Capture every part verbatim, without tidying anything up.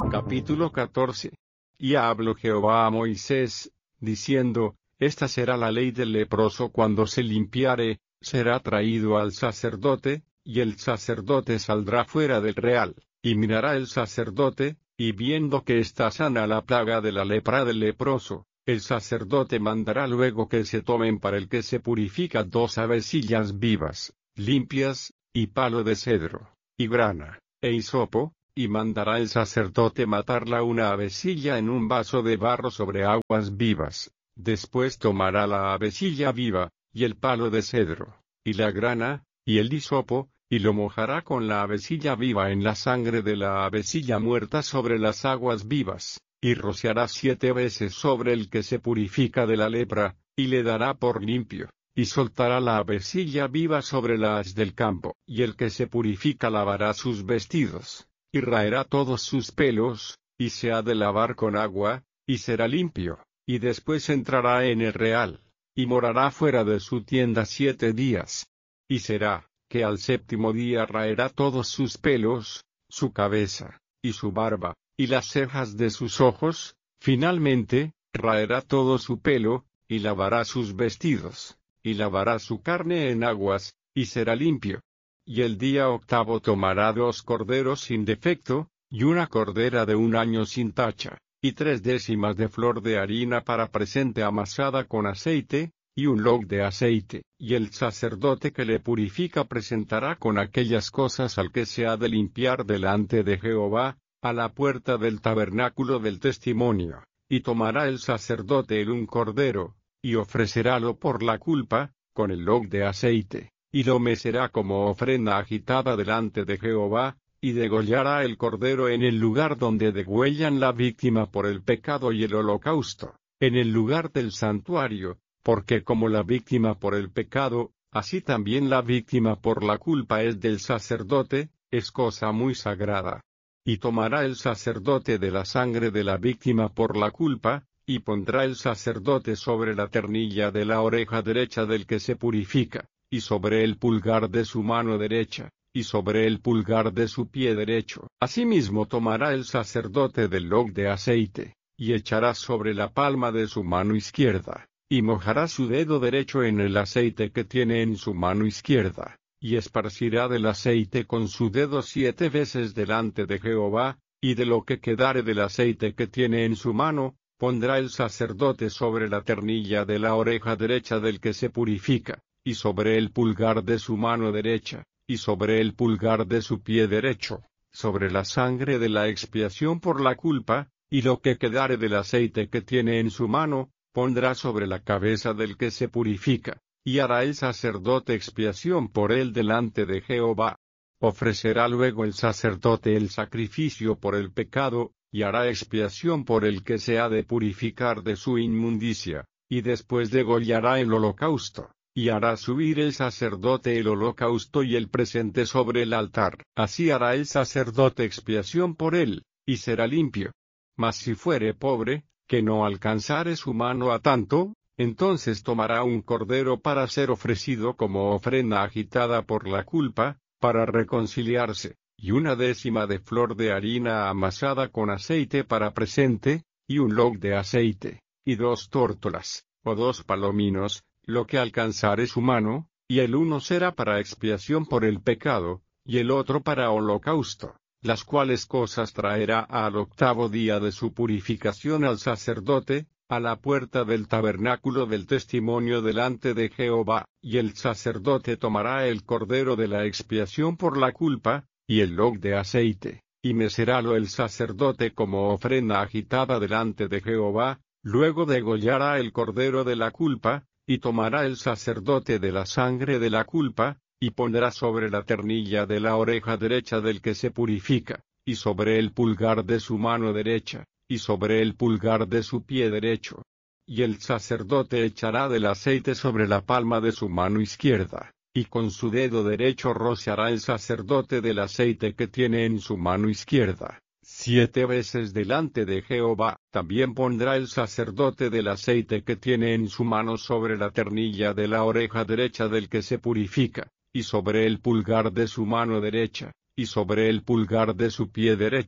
Capítulo catorce. Y habló Jehová a Moisés, diciendo, Esta será la ley del leproso cuando se limpiare, será traído al sacerdote, y el sacerdote saldrá fuera del real, y mirará el sacerdote, y viendo que está sana la plaga de la lepra del leproso, el sacerdote mandará luego que se tomen para el que se purifica dos avecillas vivas, limpias, y palo de cedro, y grana, e hisopo, y mandará el sacerdote matarla una avecilla en un vaso de barro sobre aguas vivas. Después tomará la avecilla viva, y el palo de cedro, y la grana, y el hisopo, y lo mojará con la avecilla viva en la sangre de la avecilla muerta sobre las aguas vivas, y rociará siete veces sobre el que se purifica de la lepra, y le dará por limpio, y soltará la avecilla viva sobre la haz del campo, y el que se purifica lavará sus vestidos, y raerá todos sus pelos, y se ha de lavar con agua, y será limpio, y después entrará en el real, y morará fuera de su tienda siete días. Y será, que al séptimo día raerá todos sus pelos, su cabeza, y su barba, y las cejas de sus ojos, finalmente, raerá todo su pelo, y lavará sus vestidos, y lavará su carne en aguas, y será limpio. Y el día octavo tomará dos corderos sin defecto, y una cordera de un año sin tacha, y tres décimas de flor de harina para presente amasada con aceite, y un log de aceite, y el sacerdote que le purifica presentará con aquellas cosas al que se ha de limpiar delante de Jehová, a la puerta del tabernáculo del testimonio, y tomará el sacerdote el un cordero, y ofrecerálo por la culpa, con el log de aceite, y lo mecerá como ofrenda agitada delante de Jehová, y degollará el cordero en el lugar donde degüellan la víctima por el pecado y el holocausto, en el lugar del santuario, porque como la víctima por el pecado, así también la víctima por la culpa es del sacerdote, es cosa muy sagrada. Y tomará el sacerdote de la sangre de la víctima por la culpa, y pondrá el sacerdote sobre la ternilla de la oreja derecha del que se purifica, y sobre el pulgar de su mano derecha, y sobre el pulgar de su pie derecho. Asimismo tomará el sacerdote del log de aceite, y echará sobre la palma de su mano izquierda, y mojará su dedo derecho en el aceite que tiene en su mano izquierda, y esparcirá del aceite con su dedo siete veces delante de Jehová, y de lo que quedare del aceite que tiene en su mano, pondrá el sacerdote sobre la ternilla de la oreja derecha del que se purifica, y sobre el pulgar de su mano derecha, y sobre el pulgar de su pie derecho, sobre la sangre de la expiación por la culpa, y lo que quedare del aceite que tiene en su mano, pondrá sobre la cabeza del que se purifica, y hará el sacerdote expiación por él delante de Jehová. Ofrecerá luego el sacerdote el sacrificio por el pecado, y hará expiación por el que se ha de purificar de su inmundicia, y después degollará el holocausto, y hará subir el sacerdote el holocausto y el presente sobre el altar. Así hará el sacerdote expiación por él, y será limpio. Mas si fuere pobre, que no alcanzare su mano a tanto, entonces tomará un cordero para ser ofrecido como ofrenda agitada por la culpa, para reconciliarse, y una décima de flor de harina amasada con aceite para presente, y un log de aceite, y dos tórtolas, o dos palominos, lo que alcanzare su mano, y el uno será para expiación por el pecado, y el otro para holocausto, las cuales cosas traerá al octavo día de su purificación al sacerdote, a la puerta del tabernáculo del testimonio delante de Jehová, y el sacerdote tomará el cordero de la expiación por la culpa, y el log de aceite, y mecerálo el sacerdote como ofrenda agitada delante de Jehová, luego degollará el cordero de la culpa, y tomará el sacerdote de la sangre de la culpa, y pondrá sobre la ternilla de la oreja derecha del que se purifica, y sobre el pulgar de su mano derecha, y sobre el pulgar de su pie derecho. Y el sacerdote echará del aceite sobre la palma de su mano izquierda, y con su dedo derecho rociará el sacerdote del aceite que tiene en su mano izquierda, siete veces delante de Jehová. También pondrá el sacerdote del aceite que tiene en su mano sobre la ternilla de la oreja derecha del que se purifica, y sobre el pulgar de su mano derecha, y sobre el pulgar de su pie derecho,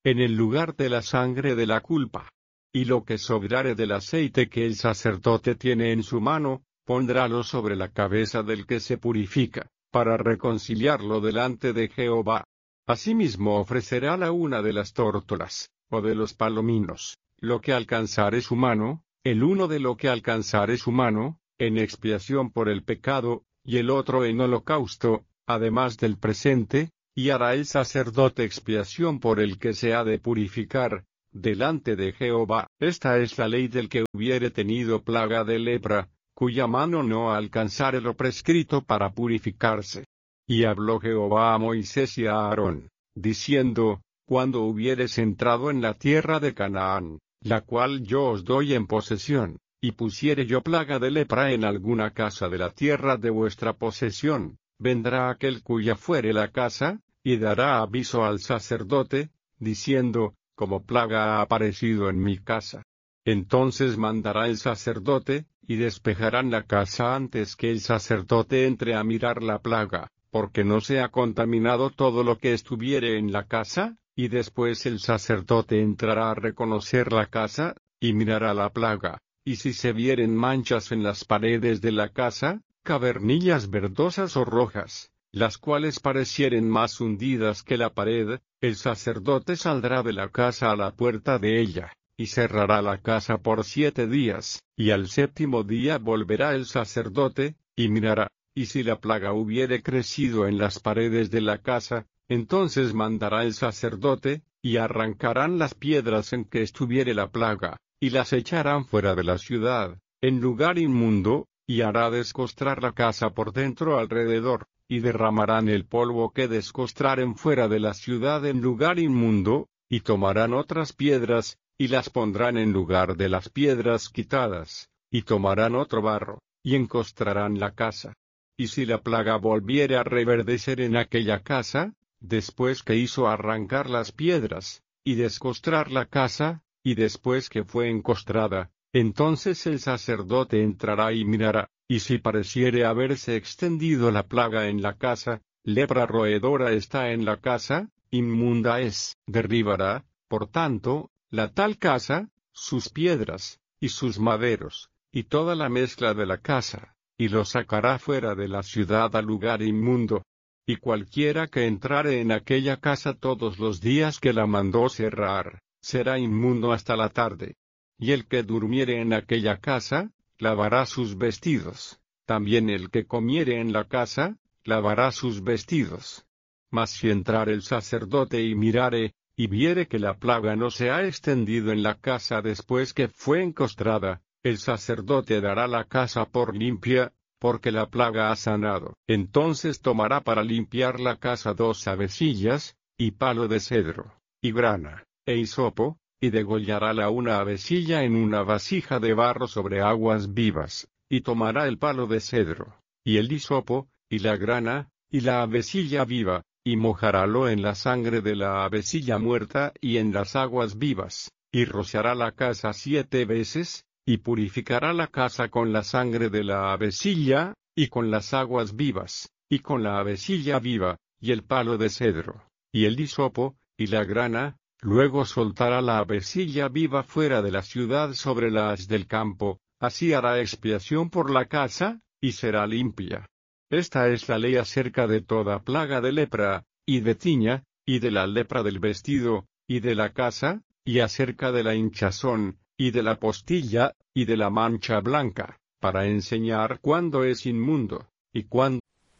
en el lugar de la sangre de la culpa. Y lo que sobrare del aceite que el sacerdote tiene en su mano, pondrálo sobre la cabeza del que se purifica, para reconciliarlo delante de Jehová. Asimismo ofrecerá la una de las tórtolas, o de los palominos, lo que alcanzare su mano, el uno de lo que alcanzare su mano, en expiación por el pecado, y el otro en holocausto, además del presente, y hará el sacerdote expiación por el que se ha de purificar, delante de Jehová. Esta es la ley del que hubiere tenido plaga de lepra, cuya mano no alcanzare lo prescrito para purificarse. Y habló Jehová a Moisés y a Aarón, diciendo, cuando hubieres entrado en la tierra de Canaán, la cual yo os doy en posesión, y pusiere yo plaga de lepra en alguna casa de la tierra de vuestra posesión, vendrá aquel cuya fuere la casa, y dará aviso al sacerdote, diciendo, como plaga ha aparecido en mi casa. Entonces mandará el sacerdote, y despejarán la casa antes que el sacerdote entre a mirar la plaga, porque no sea contaminado todo lo que estuviere en la casa, y después el sacerdote entrará a reconocer la casa, y mirará la plaga, y si se vieren manchas en las paredes de la casa, cavernillas verdosas o rojas, las cuales parecieren más hundidas que la pared, el sacerdote saldrá de la casa a la puerta de ella, y cerrará la casa por siete días, y al séptimo día volverá el sacerdote, y mirará, y si la plaga hubiere crecido en las paredes de la casa, entonces mandará el sacerdote, y arrancarán las piedras en que estuviere la plaga, y las echarán fuera de la ciudad, en lugar inmundo, y hará descostrar la casa por dentro alrededor, y derramarán el polvo que descostraren fuera de la ciudad en lugar inmundo, y tomarán otras piedras, y las pondrán en lugar de las piedras quitadas, y tomarán otro barro, y encostrarán la casa. Y si la plaga volviere a reverdecer en aquella casa, después que hizo arrancar las piedras, y descostrar la casa, y después que fue encostrada, entonces el sacerdote entrará y mirará, y si pareciere haberse extendido la plaga en la casa, lepra roedora está en la casa, inmunda es, derribará, por tanto, la tal casa, sus piedras, y sus maderos, y toda la mezcla de la casa, y lo sacará fuera de la ciudad al lugar inmundo. Y cualquiera que entrare en aquella casa todos los días que la mandó cerrar, será inmundo hasta la tarde. Y el que durmiere en aquella casa, lavará sus vestidos. También el que comiere en la casa, lavará sus vestidos. Mas si entrare el sacerdote y mirare, y viere que la plaga no se ha extendido en la casa después que fue encostrada, el sacerdote dará la casa por limpia, porque la plaga ha sanado. Entonces tomará para limpiar la casa dos avecillas, y palo de cedro, y grana, e hisopo, y degollará la una avecilla en una vasija de barro sobre aguas vivas, y tomará el palo de cedro, y el hisopo, y la grana, y la avecilla viva, y mojarálo en la sangre de la avecilla muerta y en las aguas vivas, y rociará la casa siete veces, y purificará la casa con la sangre de la avecilla, y con las aguas vivas, y con la avecilla viva, y el palo de cedro, y el hisopo, y la grana. Luego soltará la avecilla viva fuera de la ciudad sobre la haz del campo, así hará expiación por la casa, y será limpia. Esta es la ley acerca de toda plaga de lepra, y de tiña, y de la lepra del vestido, y de la casa, y acerca de la hinchazón, y de la postilla, y de la mancha blanca, para enseñar cuándo es inmundo, y cuándo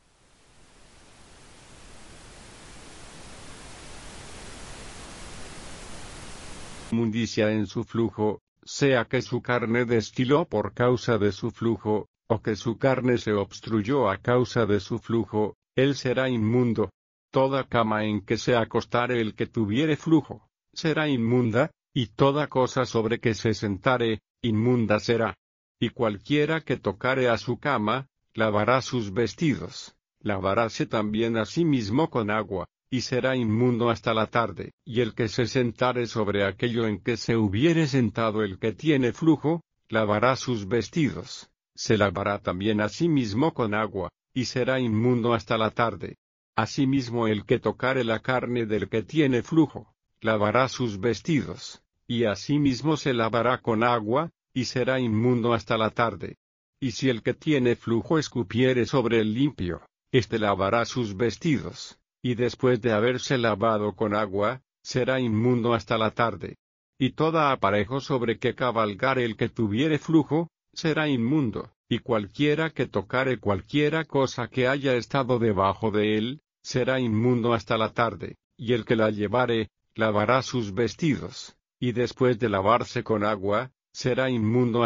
inmundicia en su flujo, sea que su carne destiló por causa de su flujo, o que su carne se obstruyó a causa de su flujo, él será inmundo. Toda cama en que se acostare el que tuviere flujo, será inmunda, y toda cosa sobre que se sentare, inmunda será. Y cualquiera que tocare a su cama, lavará sus vestidos, lavaráse también a sí mismo con agua, y será inmundo hasta la tarde. Y el que se sentare sobre aquello en que se hubiere sentado el que tiene flujo, lavará sus vestidos, se lavará también a sí mismo con agua, y será inmundo hasta la tarde. Asimismo el que tocare la carne del que tiene flujo, lavará sus vestidos, y asimismo se lavará con agua, y será inmundo hasta la tarde. Y si el que tiene flujo escupiere sobre el limpio, éste lavará sus vestidos, y después de haberse lavado con agua, será inmundo hasta la tarde. Y toda aparejo sobre que cabalgare el que tuviere flujo, será inmundo, y cualquiera que tocare cualquiera cosa que haya estado debajo de él, será inmundo hasta la tarde, y el que la llevare, lavará sus vestidos, y después de lavarse con agua, será inmundo